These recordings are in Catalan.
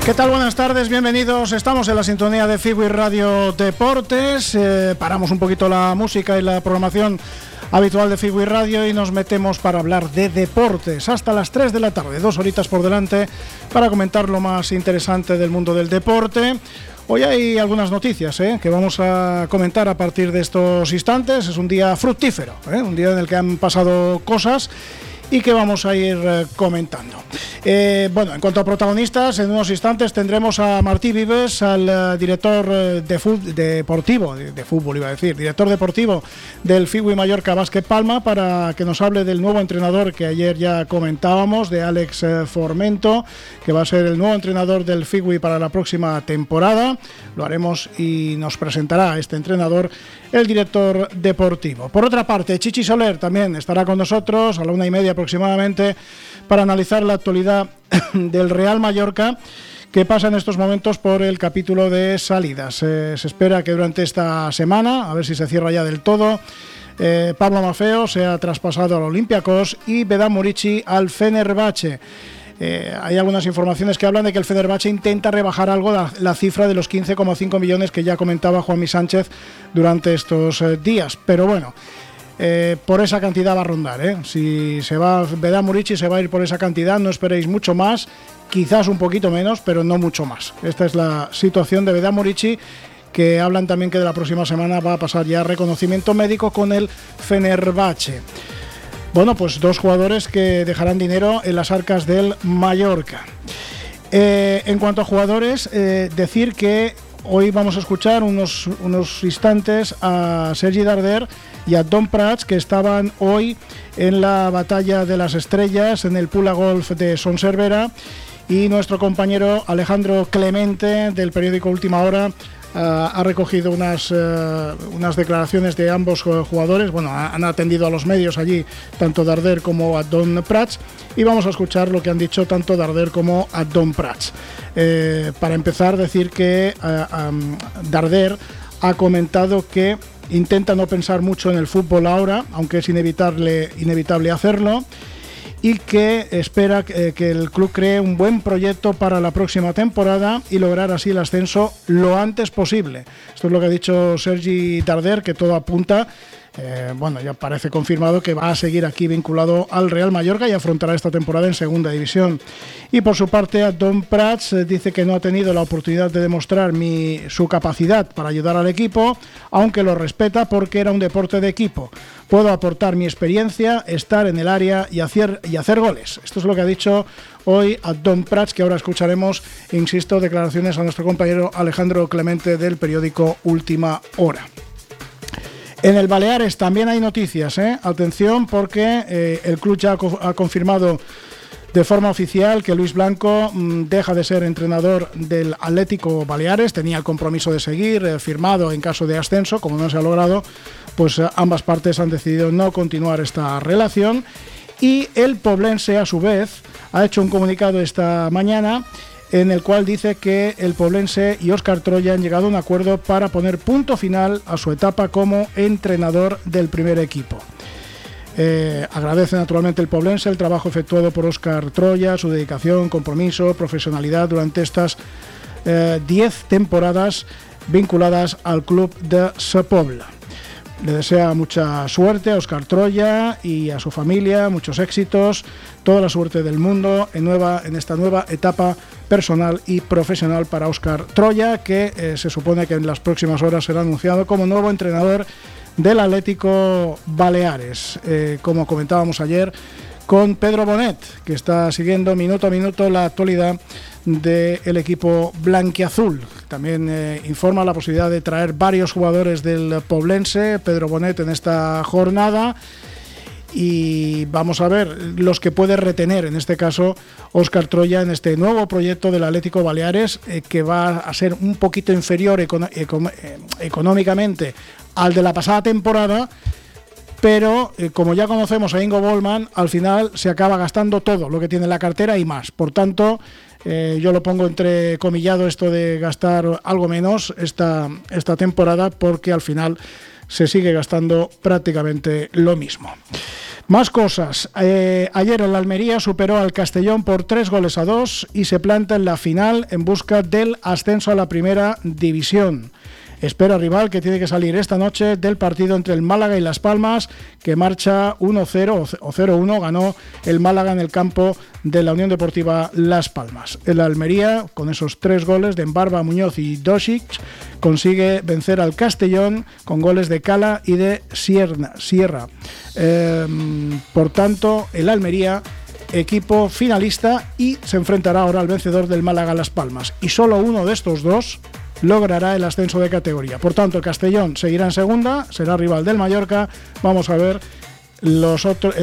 ¿Qué tal? Buenas tardes, bienvenidos. Estamos en la sintonía de Figui Radio Deportes. Paramos un poquito la música y la programación habitual de Figui Radio y nos metemos para hablar de deportes hasta las 3 de la tarde, 2 horitas por delante para comentar lo más interesante del mundo del deporte. Hoy hay algunas noticias que vamos a comentar a partir de estos instantes. Es un día fructífero, un día en el que han pasado cosas y que vamos a ir comentando. Bueno, en cuanto a protagonistas, en unos instantes tendremos a Martí Vives, al director deportivo del Figui Mallorca Básquet Palma, para que nos hable del nuevo entrenador que ayer ya comentábamos, de Àlex Formento, que va a ser el nuevo entrenador del Figui para la próxima temporada. Lo haremos y nos presentará a este entrenador el director deportivo. Por otra parte, Chichi Soler también estará con nosotros a la 1:30 aproximadamente para analizar la actualidad del Real Mallorca, que pasa en estos momentos por el capítulo de salidas. Se espera que durante esta semana, a ver si se cierra ya del todo, Pablo Maffeo sea traspasado al Olympiacos y Vedat Muriqi al Fenerbahce. Hay algunas informaciones que hablan de que el Fenerbahce intenta rebajar algo la cifra de los 15,5 millones que ya comentaba Juanmi Sánchez durante estos días, pero bueno, por esa cantidad va a rondar, Si se va Vedat Muriqi, se va a ir por esa cantidad, no esperéis mucho más, quizás un poquito menos, pero no mucho más. Esta es la situación de Vedat Muriqi, que hablan también que de la próxima semana va a pasar ya reconocimiento médico con el Fenerbahce. Bueno, pues dos jugadores que dejarán dinero en las arcas del Mallorca. En cuanto a jugadores, decir que hoy vamos a escuchar unos instantes a Sergi Darder y a Don Prats, que estaban hoy en la Batalla de las Estrellas en el Pula Golf de Son Servera, y nuestro compañero Alejandro Clemente del periódico Última Hora ha recogido unas declaraciones de ambos jugadores. Bueno, han atendido a los medios allí, tanto Darder como a Don Prats, y vamos a escuchar lo que han dicho tanto Darder como a Don Prats. Para empezar, decir que Darder ha comentado que intenta no pensar mucho en el fútbol ahora, aunque es inevitable hacerlo, y que espera que el club cree un buen proyecto para la próxima temporada y lograr así el ascenso lo antes posible. Esto es lo que ha dicho Sergi Darder, que todo apunta, bueno, ya parece confirmado que va a seguir aquí vinculado al Real Mallorca y afrontará esta temporada en segunda división. Y por su parte, a Don Prats dice que no ha tenido la oportunidad de demostrar su capacidad para ayudar al equipo, aunque lo respeta porque era un deporte de equipo. Puedo aportar mi experiencia, estar en el área y hacer goles. Esto es lo que ha dicho hoy a Don Prats, que ahora escucharemos, insisto, declaraciones a nuestro compañero Alejandro Clemente del periódico Última Hora. En el Baleares también hay noticias, Atención, porque el club ya ha confirmado de forma oficial que Luis Blanco deja de ser entrenador del Atlético Baleares. Tenía el compromiso de seguir firmado en caso de ascenso. Como no se ha logrado, pues ambas partes han decidido no continuar esta relación. Y el Poblense, a su vez, ha hecho un comunicado esta mañana en el cual dice que el Poblense y Óscar Troya han llegado a un acuerdo para poner punto final a su etapa como entrenador del primer equipo. Agradece naturalmente el Poblense el trabajo efectuado por Óscar Troya, su dedicación, compromiso, profesionalidad durante estas 10 temporadas vinculadas al club de Sa Pobla. Le desea mucha suerte a Óscar Troya y a su familia, muchos éxitos, toda la suerte del mundo en esta nueva etapa personal y profesional para Óscar Troya, que se supone que en las próximas horas será anunciado como nuevo entrenador del Atlético Baleares, como comentábamos ayer con Pedro Bonet, que está siguiendo minuto a minuto la actualidad del equipo blanquiazul. También informa la posibilidad de traer varios jugadores del Poblense, Pedro Bonet, en esta jornada, y vamos a ver los que puede retener, en este caso Óscar Troya, en este nuevo proyecto del Atlético Baleares, que va a ser un poquito inferior económicamente al de la pasada temporada, pero como ya conocemos a Ingo Bollmann, al final se acaba gastando todo lo que tiene en la cartera y más. Por tanto, yo lo pongo entre comillado esto de gastar algo menos esta temporada, porque al final se sigue gastando prácticamente lo mismo. Más cosas. Ayer el Almería superó al Castellón por 3-2 y se planta en la final en busca del ascenso a la primera división. Espera rival que tiene que salir esta noche del partido entre el Málaga y Las Palmas, que marcha 1-0 o 0-1, ganó el Málaga en el campo de la Unión Deportiva Las Palmas. El Almería, con esos 3 goles de Embarba, Muñoz y Dosic, consigue vencer al Castellón con goles de Cala y de Sierra. Por tanto, el Almería, equipo finalista, y se enfrentará ahora al vencedor del Málaga Las Palmas. Y solo uno de estos dos logrará el ascenso de categoría. Por tanto, el Castellón seguirá en segunda, será rival del Mallorca. Vamos a ver los otros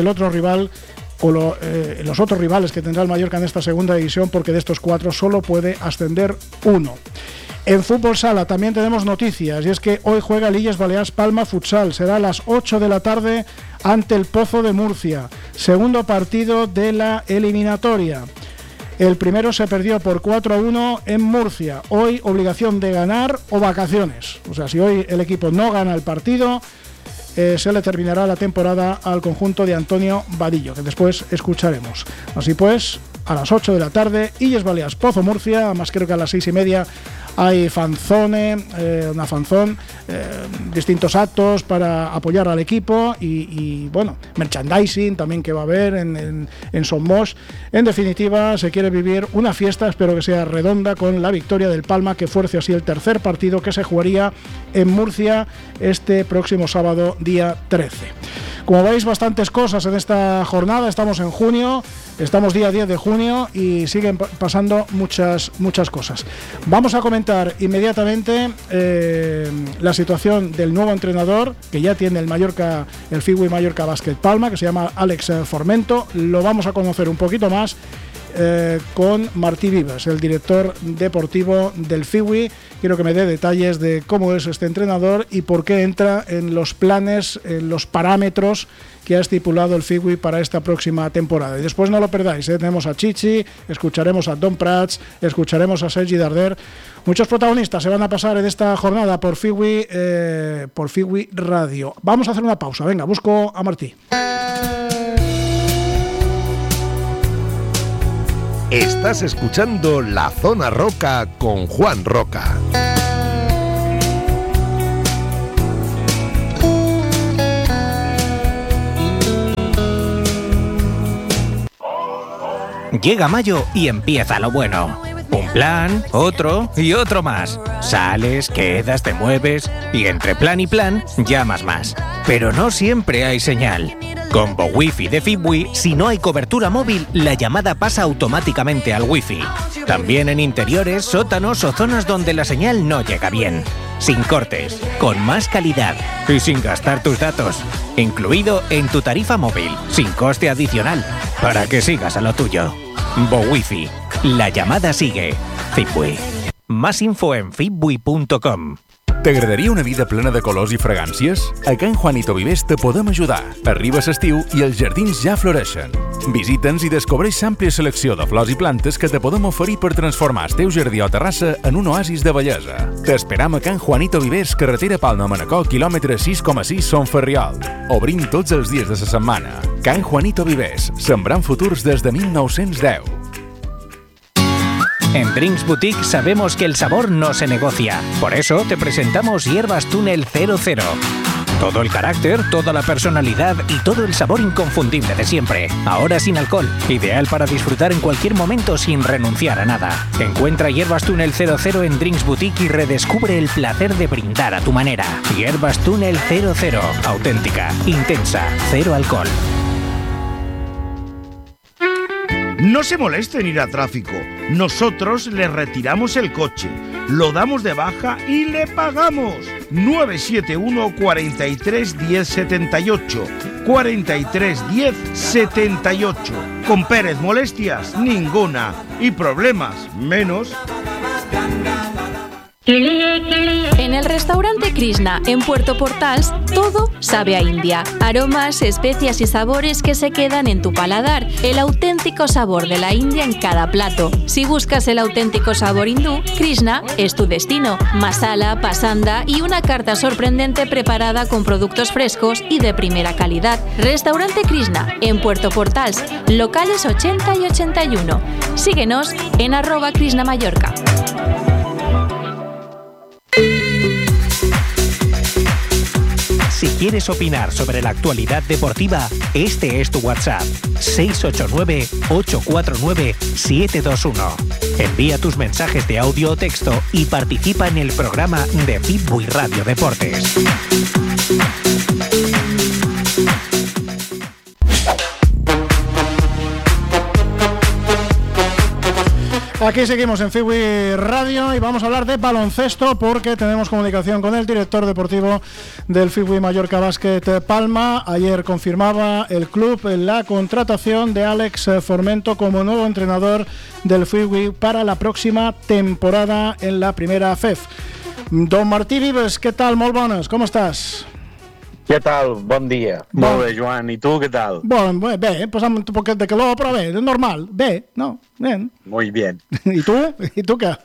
rivales que tendrá el Mallorca en esta segunda división, porque de estos 4 solo puede ascender uno. En fútbol sala también tenemos noticias, y es que hoy juega el Illes Balears Palma Futsal. Será a las 8 de la tarde ante el Pozo de Murcia. Segundo partido de la eliminatoria. El primero se perdió por 4-1 en Murcia. Hoy obligación de ganar o vacaciones. O sea, si hoy el equipo no gana el partido, se le terminará la temporada al conjunto de Antonio Vadillo, que después escucharemos. Así pues, a las 8 de la tarde, Illes Balears Pozo Murcia. Además, creo que a las 6:30 hay fanzone, distintos actos para apoyar al equipo y bueno, merchandising también que va a haber en Somos. En definitiva, se quiere vivir una fiesta, espero que sea redonda, con la victoria del Palma, que fuerce así el tercer partido que se jugaría en Murcia este próximo sábado, día 13. Como veis, bastantes cosas en esta jornada. Estamos en junio, estamos día 10 de junio y siguen pasando muchas cosas. Vamos a comentar inmediatamente la situación del nuevo entrenador que ya tiene el Mallorca, el Figui Mallorca Basket Palma, que se llama Alex Formento. Lo vamos a conocer un poquito más con Martí Vives, el director deportivo del Figui. Quiero que me dé detalles de cómo es este entrenador y por qué entra en los planes, en los parámetros que ha estipulado el Figui para esta próxima temporada. Y después no lo perdáis, tenemos a Chichi, escucharemos a Don Prats, escucharemos a Sergi Darder. Muchos protagonistas se van a pasar en esta jornada por Figui Radio. Vamos a hacer una pausa, venga, busco a Martí. Estás escuchando La Zona Roca con Juan Roca. Llega mayo y empieza lo bueno. Un plan, otro y otro más. Sales, quedas, te mueves y entre plan y plan llamas más. Pero no siempre hay señal. Con Wi-Fi de Fibwi, si no hay cobertura móvil, la llamada pasa automáticamente al Wi-Fi. También en interiores, sótanos o zonas donde la señal no llega bien. Sin cortes, con más calidad y sin gastar tus datos. Incluido en tu tarifa móvil, sin coste adicional, para que sigas a lo tuyo. Wi-Fi, la llamada sigue. Fibwi. Más info en fibwi.com. T'agradaria una vida plena de colors i fragàncies? A Can Juanito Vivers te podem ajudar. Arriba l'estiu i els jardins ja floreixen. Visita'ns i descobreix l'àmplia selecció de flors i plantes que te podem oferir per transformar el teu jardí o terrassa en un oasis de bellesa. T'esperam a Can Juanito Vivers, carretera Palma-Manacor, quilòmetre 6,6 Son Ferriol. Obrim tots els dies de la setmana. Can Juanito Vivers, sembrant futurs des de 1910. En Drinks Boutique sabemos que el sabor no se negocia. Por eso te presentamos Hierbas Túnel 00. Todo el carácter, toda la personalidad y todo el sabor inconfundible de siempre. Ahora sin alcohol. Ideal para disfrutar en cualquier momento sin renunciar a nada. Encuentra Hierbas Túnel 00 en Drinks Boutique y redescubre el placer de brindar a tu manera. Hierbas Túnel 00. Auténtica, intensa, cero alcohol. No se moleste en ir a tráfico. Nosotros le retiramos el coche, lo damos de baja y le pagamos. 971 43 10 78. 43 10 78. Con Pérez, molestias ninguna y problemas menos. En el restaurante Krishna, en Puerto Portals, todo sabe a India. Aromas, especias y sabores que se quedan en tu paladar. El auténtico sabor de la India en cada plato. Si buscas el auténtico sabor hindú, Krishna es tu destino. Masala, pasanda y una carta sorprendente preparada con productos frescos y de primera calidad. Restaurante Krishna, en Puerto Portals, locales 80 y 81. Síguenos en @KrishnaMallorca. Si quieres opinar sobre la actualidad deportiva, este es tu WhatsApp: 689-849-721. Envía tus mensajes de audio o texto y participa en el programa de Fitbuy Radio Deportes. Aquí seguimos en Fitbuy Radio y vamos a hablar de baloncesto porque tenemos comunicación con el director deportivo del Fitbuy Mallorca Básquet Palma. Ayer confirmaba el club la contratación de Àlex Formento como nuevo entrenador del Fitbuy para la próxima temporada en la primera FEF. Don Martí Vives, ¿qué tal? Molt bones, com estàs? Què tal? Bon dia. Molt bé, Joan. I tu, què tal? Bé, posant un poquet de calor, però bé, normal. Bé, ¿no? Bien. Muy bien. ¿Y tú? ¿Y tú qué?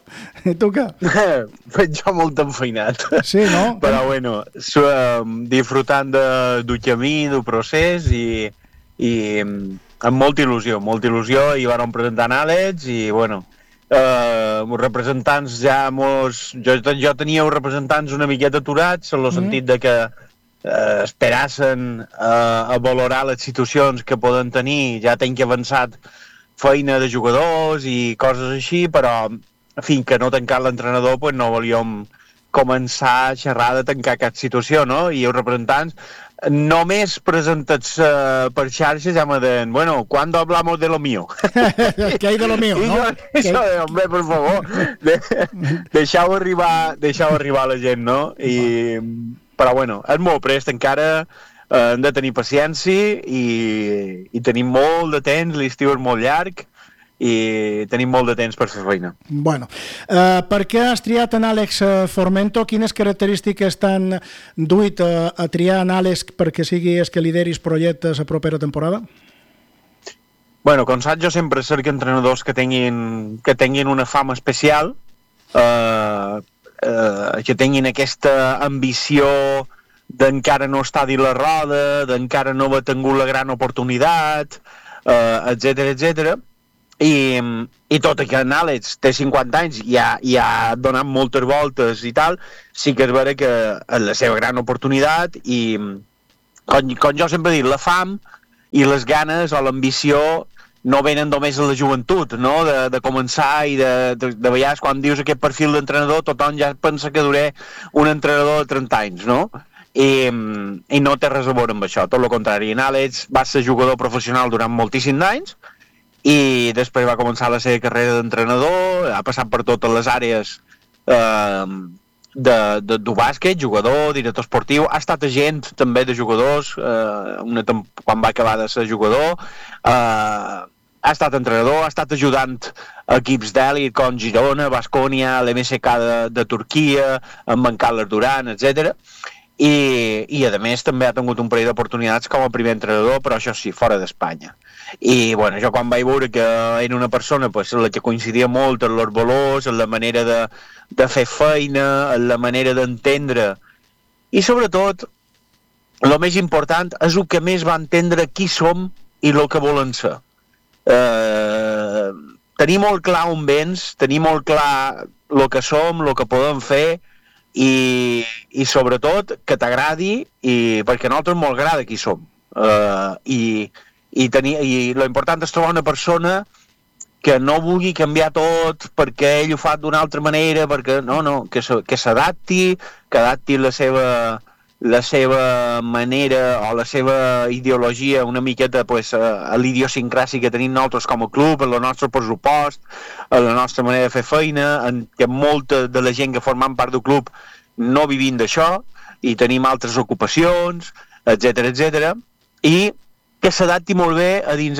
Jo molt enfeinat. Sí, no? Però bueno, disfrutant del camí, del procés i amb molta il·lusió, i vàrem presentar Àlex i bueno, representants ja jo tenia els representants una miqueta aturats en el sentit de que esperassen a valorar les situacions que poden tenir, ja tenc avançat feina de jugadors i coses així, però fins que no tancat l'entrenador pues no volíem començar a xerrar de tancar cap situació, no? I els representants només presentats per xarxes ja me deien, bueno, ¿cuándo hablamos de lo mío? ¿Qué hay de lo mío, no? Això de, hombre, por favor, deixeu arribar la gent, no? Però bueno, és molt prest encara, hem de tenir paciència i tenim molt de temps, l'estiu és molt llarg i tenim molt de temps per fer feina. Bueno, per què has triat en Àlex Formento? Quines característiques t'han duit a triar en Àlex perquè sigui que lideris projectes a propera temporada? Bueno, com saps, jo sempre cerco entrenadors que tinguin una fama especial, que tinguin aquesta ambició d'encara no estar dins la roda, d'encara no haver tingut la gran oportunitat, etcètera. I tot i que en Àlex té 50 anys i ha donat moltes voltes i tal, sí que és vera que és la seva gran oportunitat i, com jo sempre he dit, la fam i les ganes o l'ambició no venen només a la joventut, no? De començar i de vegades quan dius aquest perfil d'entrenador tothom ja pensa que duré un entrenador de 30 anys, no? I no té res a veure amb això, tot el contrari. En Àlex va ser jugador professional durant moltíssims anys i després va començar la seva carrera d'entrenador, ha passat per totes les àrees de bàsquet, jugador, director esportiu, ha estat agent també de jugadors quan va acabar de ser jugador, ha estat entrenador, ha estat ajudant a equips d'èlit com Girona, Baskonia, l'MSK de Turquia, amb en Carles Duran, etc. I a més també ha tingut un parell d'oportunitats com a primer entrenador, però això sí, fora d'Espanya. I bueno, jo quan vaig veure que era una persona pues, la que coincidia molt en els valors, en la manera de fer feina, en la manera d'entendre, i sobretot, el més important és el que més va entendre qui som i el que volen ser. Tenir molt clar on vens, tenir molt clar el que som, el que podem fer i sobretot que t'agradi, perquè a nosaltres molt agrada qui som. I l'important és trobar una persona que no vulgui canviar tot perquè ell ho fa d'una altra manera, perquè no, que s'adapti, que adapti la seva manera o la seva ideologia una miqueta pues, a l'idiosincràsia que tenim nosaltres com a club, el nostre pressupost, la nostra manera de fer feina, en que molta de la gent que formem part del club no vivim d'això i tenim altres ocupacions, etcètera, i que s'adapti molt bé a dins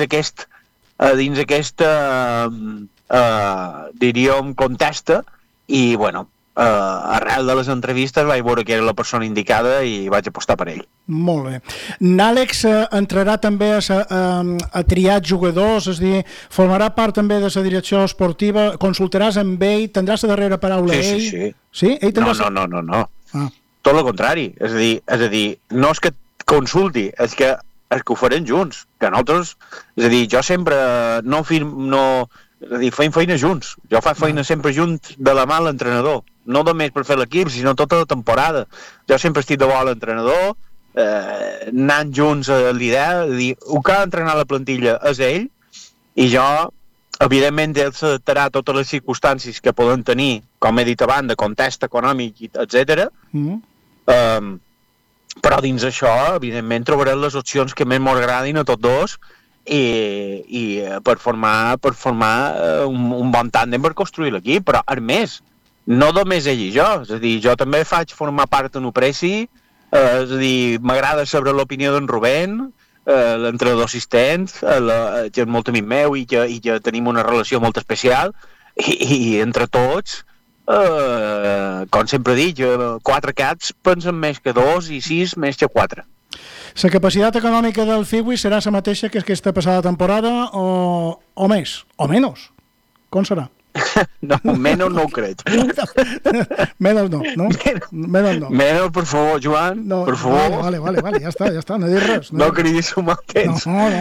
aquesta diríem, contesta i, bueno, arrel de les entrevistes vaig veure que era la persona indicada i vaig apostar per ell. Molt bé. N'Àlex entrarà també a triar jugadors, és a dir, formarà part també de la direcció esportiva, consultaràs amb ell, tindràs la darrera paraula ell? Sí. Sí? Ell tindràs... No. Tot el contrari. És a dir, no és que et consulti, és que ho farem junts. Que nosaltres, és a dir, jo sempre és a dir, feim feina junts. Jo faig feina sempre junts de la mà l'entrenador. No només per fer l'equip, sinó tota la temporada. Jo sempre estic de bo a l'entrenador, anant junts a l'idea, dir, el que ha d'entrenar la plantilla és ell, i jo, evidentment, ell s'adaptarà a totes les circumstàncies que poden tenir, com he dit abans, de context econòmic, etc. Però dins això, evidentment, trobarem les opcions que més m'agradin a tots dos, i per formar un bon tàndem per construir l'equip, però a més, no només ell i jo, és a dir, jo també faig formar part en Upresi, és a dir, m'agrada saber l'opinió d'en Rubén, l'entrenador assistent, que és molt amic meu i que tenim una relació molt especial, i entre tots, com sempre dic, 4 caps pensen més que 2 i 6 més que 4. La capacitat econòmica del Figui serà la mateixa que aquesta passada temporada o més? O menys? Com serà? No, menys no ho crec. Menys no, no? Menys no. Menys, per favor, Joan, no, per favor. Vale, ja està, no dic res. No cridis el mateix.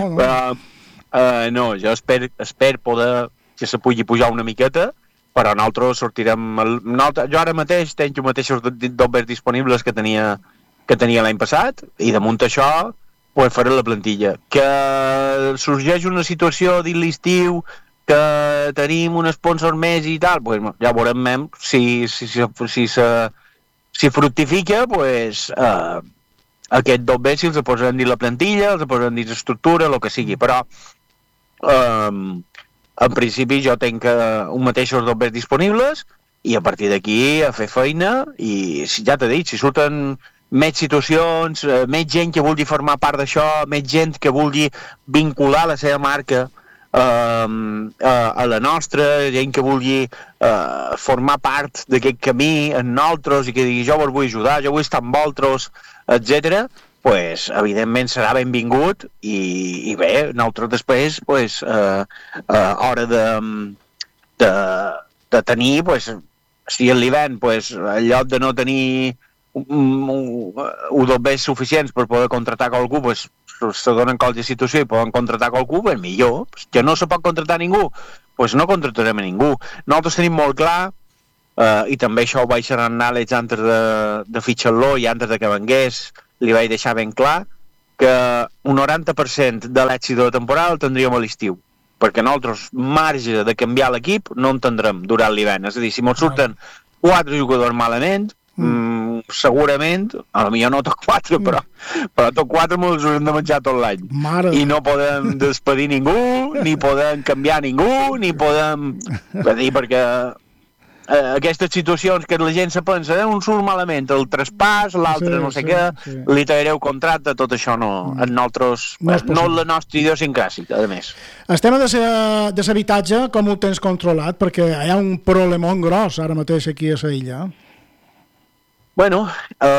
No, jo espero poder que se pugui pujar una miqueta, però nosaltres sortirem... Jo ara mateix tenc els mateixos dobbers disponibles que tenia l'any passat, i damunt això pues faré la plantilla. Que sorgeix una situació dins l'estiu, que tenim un sponsor més i tal, pues ja veurem si fructifica, pues aquest dobber si els posaran dins la plantilla, els posaran dins l'estructura, el que sigui, però en principi jo tenc un mateixos dobbers disponibles i a partir d'aquí a fer feina, i ja t'he dit, si surten més situacions, més gent que vulgui formar part d'això, més gent que vulgui vincular la seva marca a la nostra, gent que vulgui formar part d'aquest camí en nosaltres i que digui jo vos vull ajudar, jo vull estar amb vosaltres, etc., pues, evidentment serà benvingut i bé, nosaltres després pues, hora de tenir, pues, si en l'hivern pues, en lloc de no tenir dobbers suficients per poder contratar qualcú, pues, se donen qualsevol situació i poden contratar qualcú, pues millor. Que no se pot contratar ningú, pues no contratarem a ningú. Nosaltres tenim molt clar, i també això ho vaig xerrar amb Àlex antes de fitxar-lo i antes de que vengués, li vaig deixar ben clar que un 90% de l'èxit de la temporada el tindríem a l'estiu, perquè nosaltres marge de canviar l'equip no en tindrem durant l'hivern. És a dir, si ens surten 4 jugadors malament, segurament, potser no tot 4, però tot 4 ens haurem de menjar tot l'any. I no podem despedir ningú, ni podem canviar ningú, ni podem... perquè aquestes situacions que la gent se pensa, un surt malament, el traspàs, l'altre no sé què, li traureu contracte, tot això no, en nosaltres, no és la nostra idiosincràsica, a més. El tema de l'habitatge, com ho tens controlat? Perquè hi ha un problemón gros ara mateix aquí a la illa. Bueno,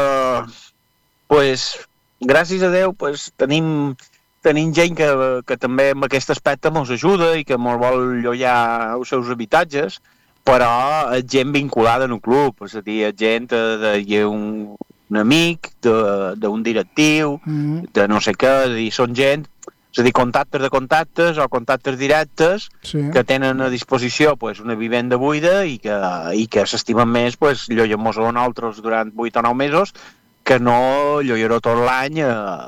pues, gràcies a Déu, pues, tenim gent que també en aquest aspecte ens ajuda i que ens vol llogar els seus habitatges, però gent vinculada en un club, és a dir, gent d'un amic, d'un directiu, de no sé què, és a dir, són gent, és a dir, contactes de contactes o contactes directes que tenen a disposició pues, una vivenda buida i que s'estimen més pues, lloguem-nos a nosaltres durant 8 o 9 mesos que no llogaré tot l'any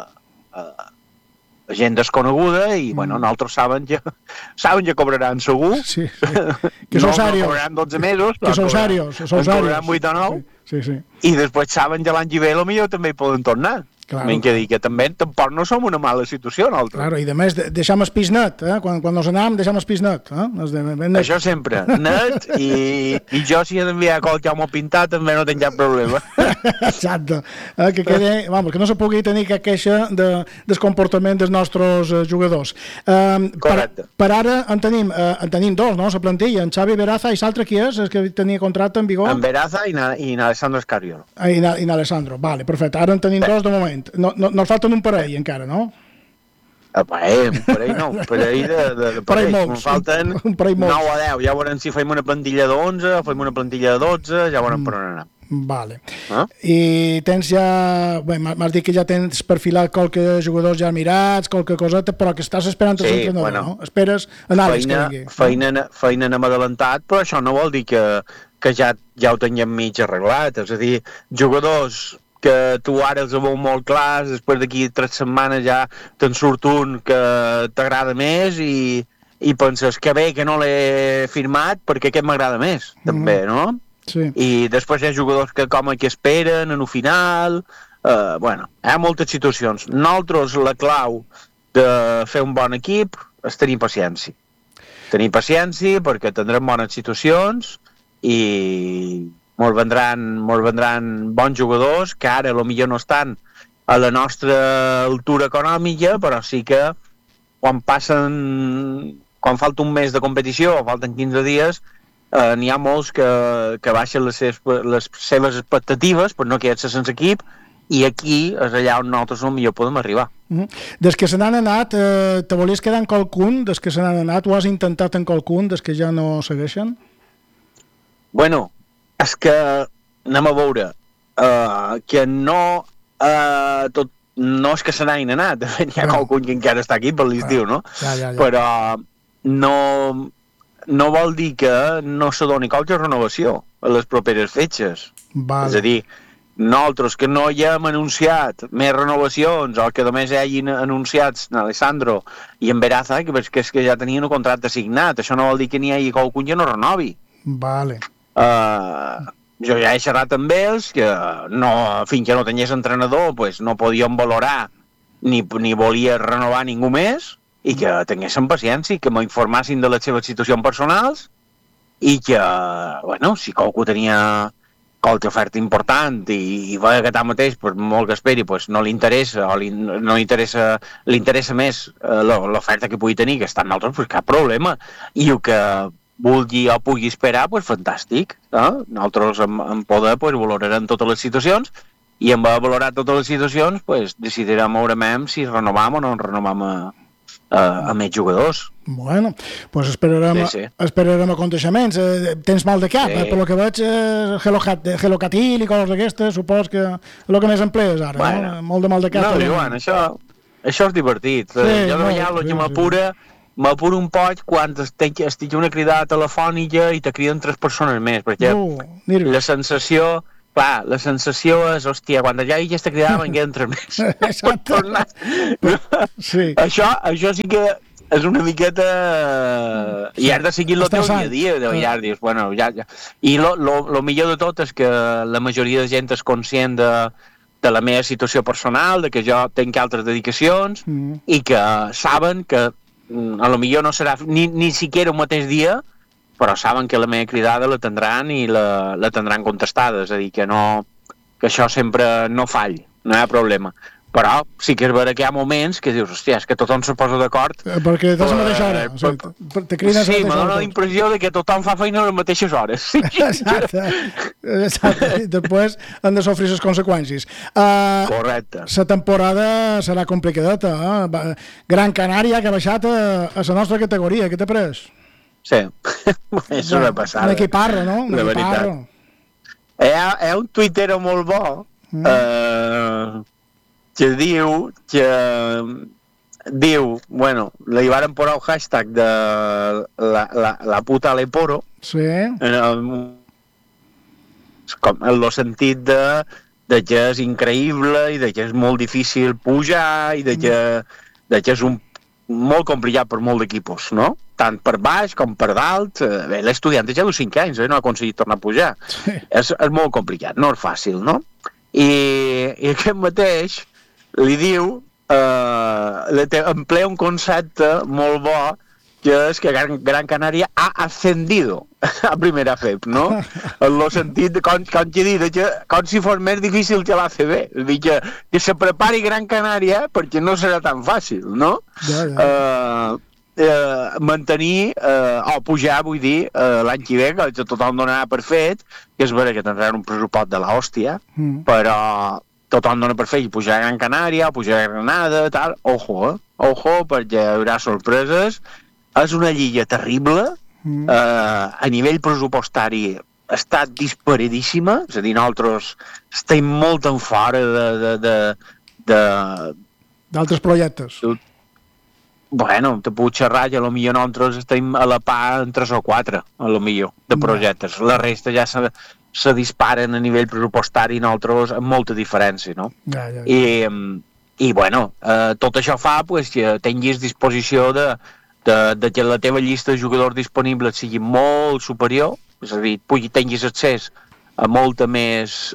a gent desconeguda i, bueno, nosaltres saben que cobraran segur. Sí. Que són serios. No cobraran 12 mesos, que són serios. En cobraran 8 o 9. Sí. I després saben que l'any que ve potser també hi poden tornar. M'he de dir que també tampoc no som una mala situació, nosaltres. Claro, i a més, deixem el pis net, quan nos anem, deixem el pis net. Això sempre, net, i jo si he d'enviar qualque home pintat també no tinc cap problema. Exacte, que no se pugui tenir cap queixa del comportament dels nostres jugadors. Correcte. Per ara en tenim dos, no?, la plantilla, en Xavi Veraza, i l'altre qui és? El que tenia contracte en vigor? En Veraza i en Alessandro Scariolo. I en Alessandro, vale, perfecte. Ara en tenim dos de moment. No falten un parell encara, no? Un parell de parells. Ens falten 9 a 10. Ja veurem si fem una plantilla de 11, fem una plantilla de 12, ja veurem per on anar. Vale. I tens ja... Bé, m'has dit que ja tens perfilat qualque jugadors ja mirats, qualque coseta, però que estàs esperant el entrenador, no? Esperes en Àlex que vingui. Feina n'hem adelantat, però això no vol dir que ja ho tinguem mig arreglat. És a dir, jugadors que tu ara els veus molt clars, després d'aquí 3 setmanes ja te'n surt un que t'agrada més i penses que bé que no l'he firmat perquè aquest m'agrada més, també, no? Sí. I després hi ha jugadors que com que esperen en un final, bueno, hi ha moltes situacions. Nosaltres la clau de fer un bon equip és tenir paciència. Tenir paciència perquè tindrem bones situacions i molt vendran bons jugadors que ara potser no estan a la nostra altura econòmica, però sí que quan falta un mes de competició o falten 15 dies, n'hi ha molts que baixen les seves expectatives per no quedar-se sense equip, i aquí és allà on nosaltres potser podem arribar. Des que se n'han anat, te volies quedar en qualcun? Des que se n'han anat, ho has intentat en qualcun, des que ja no segueixen? Bueno, és que anem a veure que no és que se n'hagin anat, de fet hi ha qualcun que encara està aquí per l'estiu, no? Ja. Però no vol dir que no se doni qualque renovació a les properes fetges. Vale. És a dir, nosaltres que no hi hem anunciat més renovacions o que només hi hagin anunciats en Alessandro i en Veraza, que és que ja tenien un contracte signat, això no vol dir que n'hi hagi qualcun que no renovi. Vale. Jo ja he xerrat amb ells que fins que no tingués entrenador no podíem valorar ni volia renovar ningú més i que tinguessin paciència, que m'informassin de les seves situacions personals i que, bueno, si qualcú tenia qualque oferta important i veia que tanmateix, molt que esperi, no li interessa o li interessa més l'oferta que pugui tenir, que està en altres, cap problema. I el que vulgui o pugui esperar, fantàstic. Nosaltres en poder valorarem totes les situacions i en valorar totes les situacions decidirem veurem si renovam o no renovem a més jugadors. Bueno, esperarem aconteixements. Tens mal de cap, per lo que veig, Gelocatil i coses d'aquestes, supos que és el que més emplees ara, no? Molt de mal de cap. No, Joan, això és divertit. Jo de vegades el que m'apura un poc quan estic una cridada telefònica i te criden 3 persones més, perquè la sensació és, hòstia, quan ja hi està cridada me'n queden 3 més. Exacte. Això sí que és una miqueta... I has de seguir el teu dia a dia, dius, bueno, ja. I el millor de tot és que la majoria de gent és conscient de la meva situació personal, de que jo tinc altres dedicacions i que saben que a lo millor no serà ni siquiera un mateix dia, però saben que la meva cridada la tindran i la tindran contestada, és a dir, que això sempre no falli, no hi ha problema. Però sí que és vera que hi ha moments que dius, hòstia, és que tothom se posa d'acord. Perquè estàs a la mateixa hora. Sí, m'ha donat la impressió de que tothom fa feina a les mateixes hores. Exacte. I després han de sofrir les conseqüències. Correcte. La temporada serà complicadeta. Gran Canària que ha baixat a la nostra categoria. Què t'ha pres? Sí, és una passada. Un equiparro, no? La veritat. Hi ha un tuitero molt bo que diu, bueno, li varen posar el hashtag de la puta Leporo, sí. En el sentit de que és increïble i de que és molt difícil pujar i de que és molt complicat per molt d'equipos, no? Tant per baix com per dalt. Bé, l'estudiant ja de 5 anys, no ha aconseguit tornar a pujar. Sí. És molt complicat, no és fàcil, no? I aquest mateix li diu, emplea un concepte molt bo, que és que Gran Canària ha ascendido a primera FEP, no? En el sentit, com que he dit, com si fos més difícil que l'ACB. És a dir, que se prepari Gran Canària perquè no serà tan fàcil, no? Mantenir, o pujar, vull dir, l'any que ve, que tothom donarà per fet, que és vera que tindran un pressupost de l'hòstia, però tothom dona per fet pujar a Gran Canària, pujar a Granada, tal, ojo, perquè hi haurà sorpreses. És una lliga terrible, a nivell pressupostari està disparadíssima, és a dir, nosaltres estem molt en fora d'altres projectes. Bueno, te puc xerrar que potser nosaltres estem a la part en 3 o 4, a lo millor, de projectes. La resta ja se disparen a nivell pressupostari i nosaltres amb molta diferència, no? I bueno, tot això fa pues, que tinguis disposició de que la teva llista de jugadors disponibles sigui molt superior, és a dir, tinguis accés a molta més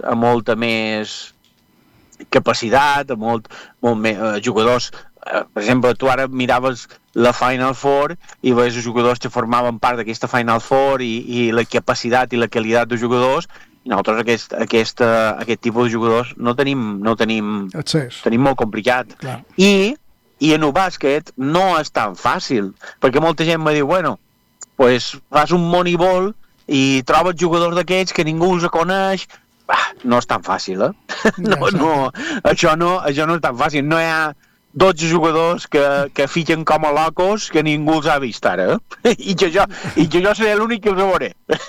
capacitat, a molt més jugadors. Per exemple, tu ara miraves la Final Four i veies els jugadors que formaven part d'aquesta Final Four i la capacitat i la qualitat de jugadors, i nosaltres aquest tipus de jugadors no tenim accés. Tenim molt complicat. Clar. I en el bàsquet no és tan fàcil, perquè molta gent me diu, bueno, pues fas un Moneyball i trobes jugadors d'aquests que ningú els coneix. No és tan fàcil, això no és tan fàcil. No hi ha 12 jugadors que fitxen com a locos que ningú els ha vist ara, i que jo seré l'únic que els veuré.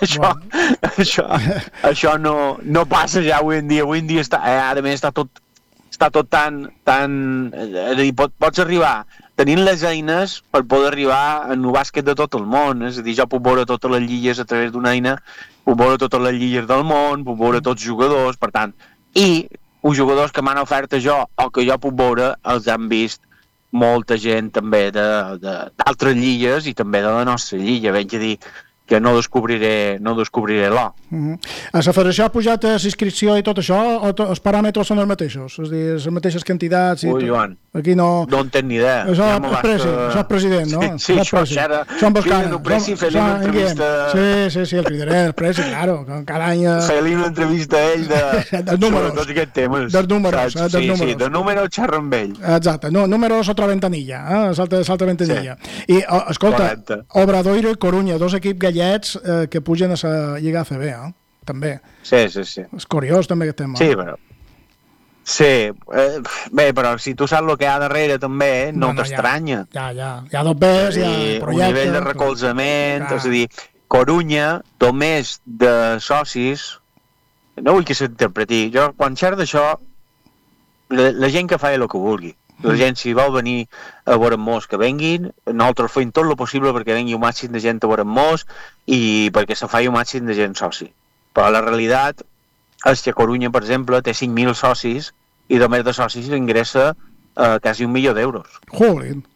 Això no passa ja avui en dia. Avui en dia a més està tot tan... És a dir, pots arribar tenint les eines per poder arribar en el bàsquet de tot el món. És a dir, jo puc veure totes les lligues a través d'una eina, puc veure totes les lligues del món, puc veure tots els jugadors, per tant. I els jugadors que m'han ofert jo o que jo puc veure els han vist molta gent també d'altres lligues i també de la nostra lliga. Vaig a dir que no descobriré l'O. A la federació ha pujat l'inscripció i tot això, o els paràmetres són els mateixos? És a dir, les mateixes quantitats? Joan, aquí no en tenc ni idea. Això és president, no? Sí, això era... Criden el Presi, fer-li una entrevista... Sí, el cridaré, el Presi, claro, cada any... Fer-li una entrevista a ell dels números. Tots aquests temes. Dels números. Sí, de números xerra amb ell. Exacte, números otra ventanilla, salta ventanilla. I, escolta, Obradoiro i Coruña, dos equips gallets que pugen a la Lliga ACB, també. Sí. És curiós, també, aquest tema. Sí, però... Sí, bé, però si tu saps el que hi ha darrere també, no t'estranya. Ja. Hi ha dos Bs, hi ha projectes... Un nivell de recolzament, és a dir, Corunya, només de socis, no vull que s'interpreti, jo quan xerro d'això, la gent que fa el que vulgui. La gent, si vol venir a veure-nos, que venguin, nosaltres fem tot el possible perquè vengui un màxim de gent a veure-nos i perquè se faci un màxim de gent soci. Però la realitat és que Corunya, per exemple, té 5.000 socis i només de socis ingressa quasi 1 milió d'euros. Joder!